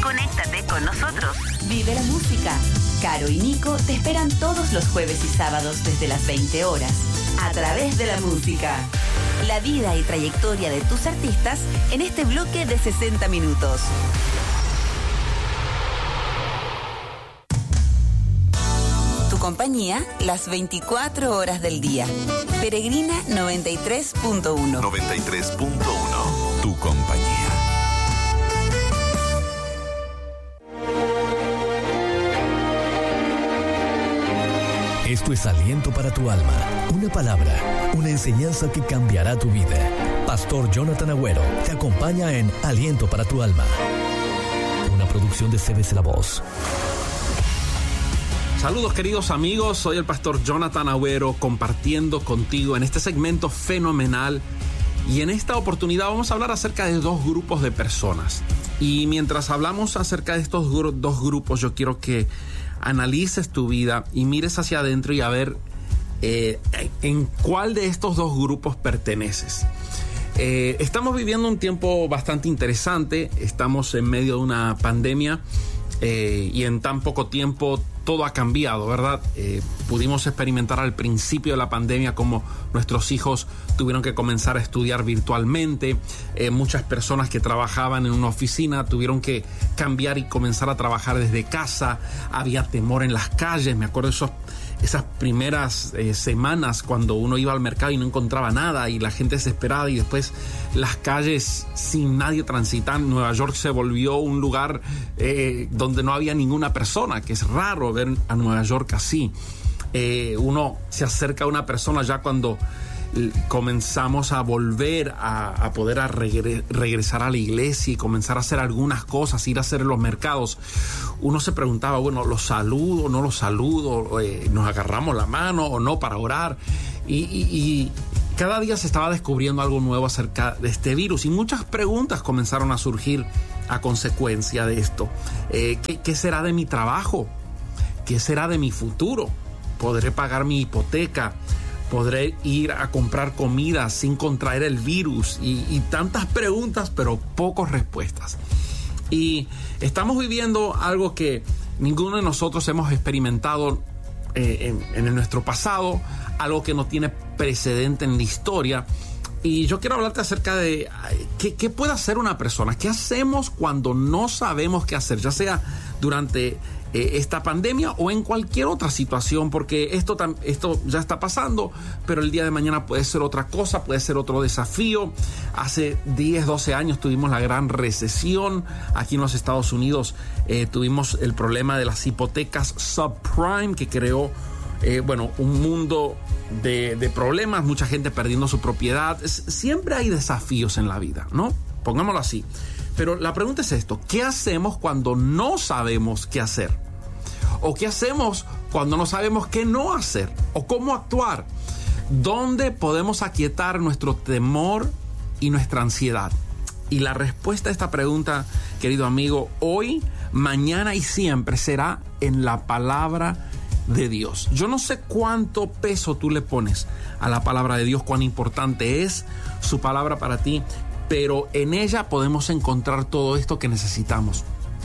Conéctate con nosotros. Vive la música. Caro y Nico te esperan todos los jueves y sábados desde las 20 horas. A través de la música. La vida y trayectoria de tus artistas en este bloque de 60 minutos. Tu compañía las 24 horas del día. Peregrina 93.1. 93.1. Tu compañía. Esto es Aliento para tu alma, una palabra, una enseñanza que cambiará tu vida. Pastor Jonathan Agüero te acompaña en Aliento para tu alma, una producción de CBC La Voz. Saludos queridos amigos, soy el pastor Jonathan Agüero compartiendo contigo en este segmento fenomenal, y en esta oportunidad vamos a hablar acerca de dos grupos de personas. Y mientras hablamos acerca de estos dos grupos, yo quiero que analices tu vida y mires hacia adentro y a ver en cuál de estos dos grupos perteneces. Estamos viviendo un tiempo bastante interesante, estamos en medio de una pandemia y en tan poco tiempo todo ha cambiado, ¿verdad? Pudimos experimentar al principio de la pandemia cómo nuestros hijos tuvieron que comenzar a estudiar virtualmente. Muchas personas que trabajaban en una oficina tuvieron que cambiar y comenzar a trabajar desde casa. Había temor en las calles. Me acuerdo esas primeras semanas cuando uno iba al mercado y no encontraba nada y la gente desesperada, y después las calles sin nadie transitar. Nueva York se volvió un lugar donde no había ninguna persona, que es raro ver a Nueva York así. Uno se acerca a una persona ya cuando comenzamos a volver a poder regresar a la iglesia y comenzar a hacer algunas cosas, ir a hacer los mercados. Uno se preguntaba, bueno, ¿lo saludo o no lo saludo? ¿Nos agarramos la mano o no para orar? Y cada día se estaba descubriendo algo nuevo acerca de este virus, y muchas preguntas comenzaron a surgir a consecuencia de esto. ¿Qué será de mi trabajo? ¿Qué será de mi futuro? ¿Podré pagar mi hipoteca? ¿Podré ir a comprar comida sin contraer el virus? Y tantas preguntas, pero pocas respuestas. Y estamos viviendo algo que ninguno de nosotros hemos experimentado en nuestro pasado, algo que no tiene precedente en la historia. Y yo quiero hablarte acerca de qué puede hacer una persona. ¿Qué hacemos cuando no sabemos qué hacer? Ya sea durante esta pandemia o en cualquier otra situación, porque esto ya está pasando, pero el día de mañana puede ser otra cosa, puede ser otro desafío. Hace 10, 12 años tuvimos la gran recesión. Aquí en los Estados Unidos tuvimos el problema de las hipotecas subprime, que creó un mundo de problemas, mucha gente perdiendo su propiedad. Siempre hay desafíos en la vida, ¿no? Pongámoslo así. Pero la pregunta es esto: ¿qué hacemos cuando no sabemos qué hacer? ¿O qué hacemos cuando no sabemos qué no hacer? ¿O cómo actuar? ¿Dónde podemos aquietar nuestro temor y nuestra ansiedad? Y la respuesta a esta pregunta, querido amigo, hoy, mañana y siempre será en la palabra de Dios. Yo no sé cuánto peso tú le pones a la palabra de Dios, cuán importante es su palabra para ti, pero en ella podemos encontrar todo esto que necesitamos.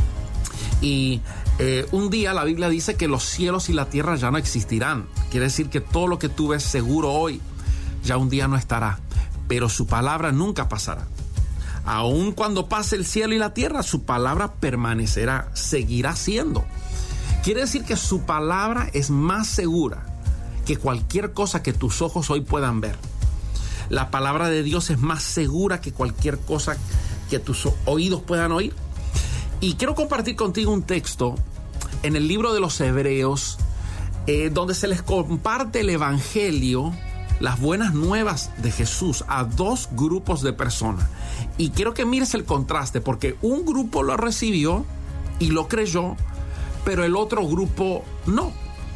Y un día la Biblia dice que los cielos y la tierra ya no existirán. Quiere decir que todo lo que tú ves seguro hoy, ya un día no estará. Pero su palabra nunca pasará. Aun cuando pase el cielo y la tierra, su palabra permanecerá, seguirá siendo. Quiere decir que su palabra es más segura que cualquier cosa que tus ojos hoy puedan ver. La palabra de Dios es más segura que cualquier cosa que tus oídos puedan oír. Y quiero compartir contigo un texto en el libro de los Hebreos, donde se les comparte el evangelio, las buenas nuevas de Jesús, a dos grupos de personas. Y quiero que mires el contraste, porque un grupo lo recibió y lo creyó, pero el otro grupo no.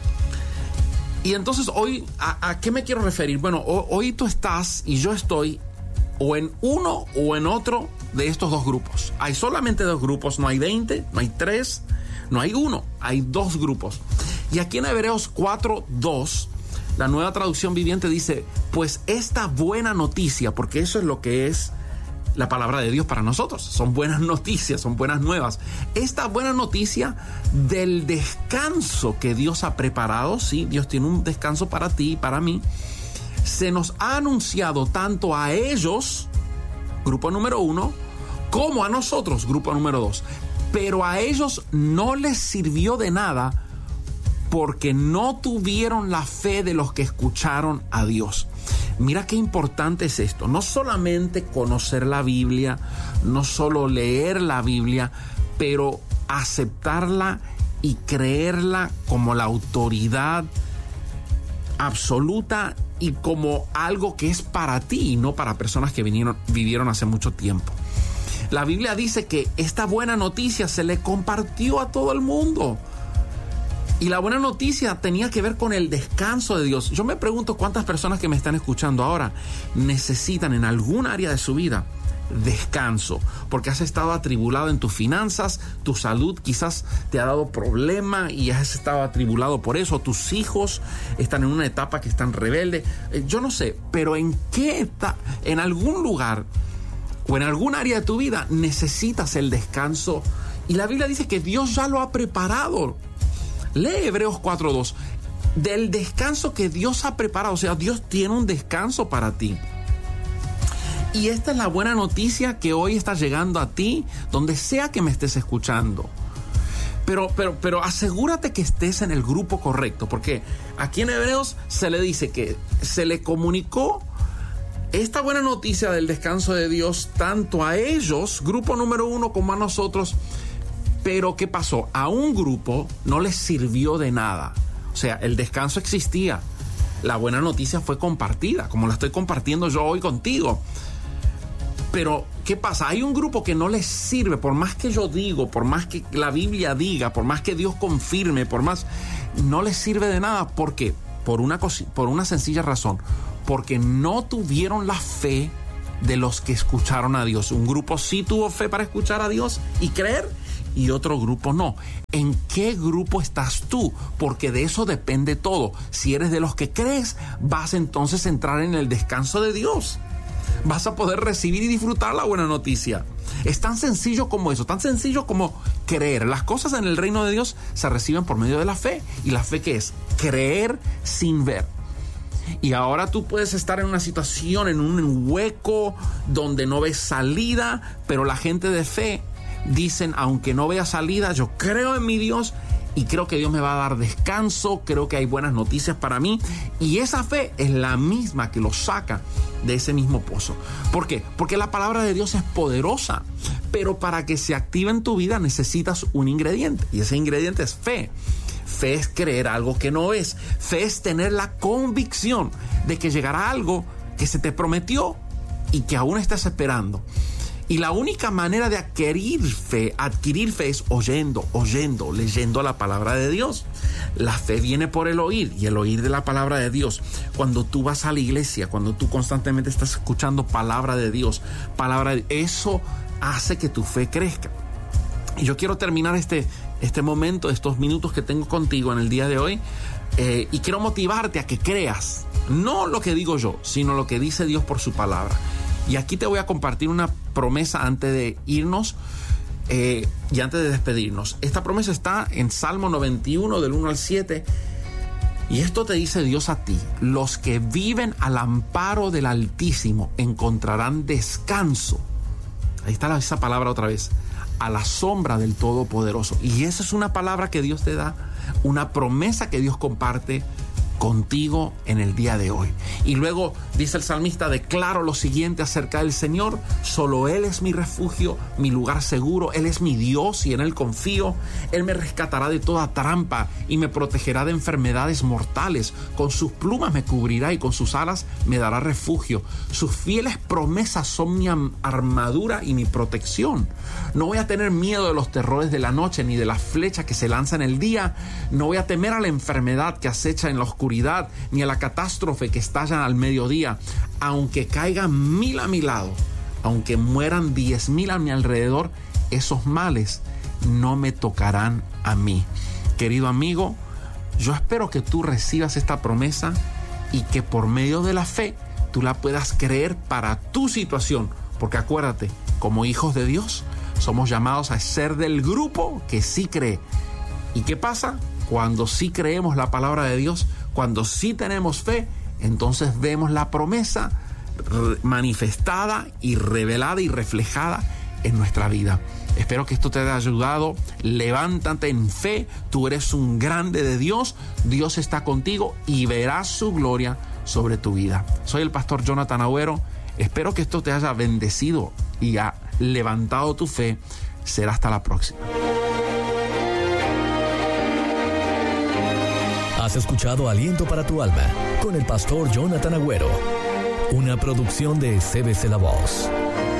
Y entonces hoy, ¿a qué me quiero referir? Bueno, hoy tú estás y yo estoy o en uno o en otro de estos dos grupos. Hay solamente dos grupos, no hay 20, no hay 3, no hay 1, hay dos grupos. Y aquí en Hebreos 4:2, la Nueva Traducción Viviente dice, pues esta buena noticia, porque eso es lo que es la palabra de Dios para nosotros. Son buenas noticias, son buenas nuevas. Esta buena noticia del descanso que Dios ha preparado, sí, Dios tiene un descanso para ti y para mí, se nos ha anunciado tanto a ellos, grupo número 1, como a nosotros, grupo número 2. Pero a ellos no les sirvió de nada porque no tuvieron la fe de los que escucharon a Dios. Mira qué importante es esto. No solamente conocer la Biblia, no solo leer la Biblia, pero aceptarla y creerla como la autoridad absoluta y como algo que es para ti y no para personas que vivieron hace mucho tiempo. La Biblia dice que esta buena noticia se le compartió a todo el mundo. Y la buena noticia tenía que ver con el descanso de Dios. Yo me pregunto cuántas personas que me están escuchando ahora necesitan en algún área de su vida descanso, porque has estado atribulado en tus finanzas, tu salud quizás te ha dado problema y has estado atribulado por eso, tus hijos están en una etapa que están rebeldes, yo no sé, pero en algún lugar o en algún área de tu vida necesitas el descanso, y la Biblia dice que Dios ya lo ha preparado. Lee Hebreos 4:2, del descanso que Dios ha preparado. O sea, Dios tiene un descanso para ti. Y esta es la buena noticia que hoy está llegando a ti, donde sea que me estés escuchando. Pero asegúrate que estés en el grupo correcto, porque aquí en Hebreos se le dice que se le comunicó esta buena noticia del descanso de Dios tanto a ellos, grupo número 1, como a nosotros. Pero ¿qué pasó? A un grupo no les sirvió de nada. O sea, el descanso existía. La buena noticia fue compartida, como la estoy compartiendo yo hoy contigo. Pero ¿qué pasa? Hay un grupo que no les sirve, por más que yo digo, por más que la Biblia diga, por más que Dios confirme, por más, no les sirve de nada. ¿Por qué? Por una sencilla razón. Porque no tuvieron la fe de los que escucharon a Dios. Un grupo sí tuvo fe para escuchar a Dios y creer, y otro grupo no. ¿En qué grupo estás tú? Porque de eso depende todo. Si eres de los que crees, vas entonces a entrar en el descanso de Dios. Vas a poder recibir y disfrutar la buena noticia. Es tan sencillo como eso, tan sencillo como creer. Las cosas en el reino de Dios se reciben por medio de la fe. ¿Y la fe qué es? Creer sin ver. Y ahora tú puedes estar en una situación, en un hueco donde no ves salida, pero la gente de fe dicen, aunque no vea salida, yo creo en mi Dios y creo que Dios me va a dar descanso, creo que hay buenas noticias para mí, y esa fe es la misma que los saca de ese mismo pozo. ¿Por qué? Porque la palabra de Dios es poderosa, pero para que se active en tu vida necesitas un ingrediente, y ese ingrediente es fe. Fe es creer algo que no es. Fe es tener la convicción de que llegará algo que se te prometió y que aún estás esperando. Y la única manera de adquirir fe es oyendo, leyendo la palabra de Dios. La fe viene por el oír, y el oír de la palabra de Dios. Cuando tú vas a la iglesia, cuando tú constantemente estás escuchando palabra de Dios, eso hace que tu fe crezca. Y yo quiero terminar este momento, estos minutos que tengo contigo en el día de hoy, y quiero motivarte a que creas, no lo que digo yo, sino lo que dice Dios por su palabra. Y aquí te voy a compartir una promesa antes de irnos y antes de despedirnos. Esta promesa está en Salmo 91, del 1 al 7. Y esto te dice Dios a ti: los que viven al amparo del Altísimo encontrarán descanso. Ahí está esa palabra otra vez. A la sombra del Todopoderoso. Y esa es una palabra que Dios te da, una promesa que Dios comparte contigo en el día de hoy. Y luego dice el salmista: declaro lo siguiente acerca del Señor: solo Él es mi refugio, mi lugar seguro, Él es mi Dios y en Él confío. Él me rescatará de toda trampa y me protegerá de enfermedades mortales. Con sus plumas me cubrirá y con sus alas me dará refugio. Sus fieles promesas son mi armadura y mi protección. No voy a tener miedo de los terrores de la noche, ni de la flecha que se lanza en el día. No voy a temer a la enfermedad que acecha en la oscuridad, ni a la catástrofe que estalla al mediodía. Aunque caigan 1000 a mi lado, aunque mueran 10,000 a mi alrededor, esos males no me tocarán a mí. Querido amigo, yo espero que tú recibas esta promesa y que por medio de la fe tú la puedas creer para tu situación, Porque acuérdate, como hijos de Dios, somos llamados a ser del grupo que sí cree. ¿Y qué pasa? Cuando sí creemos la palabra de Dios, cuando sí tenemos fe, entonces vemos la promesa manifestada y revelada y reflejada en nuestra vida. Espero que esto te haya ayudado. Levántate en fe. Tú eres un grande de Dios. Dios está contigo y verás su gloria sobre tu vida. Soy el pastor Jonathan Agüero. Espero que esto te haya bendecido y ha levantado tu fe. Será hasta la próxima. Has escuchado Aliento para tu Alma con el pastor Jonathan Agüero, una producción de CBC La Voz.